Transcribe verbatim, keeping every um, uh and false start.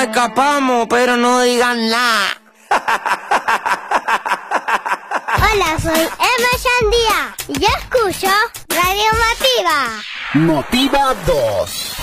escapamos, pero no digan nada. Hola, soy Emma Sandía y yo escucho Radio Motiva. Motiva dos.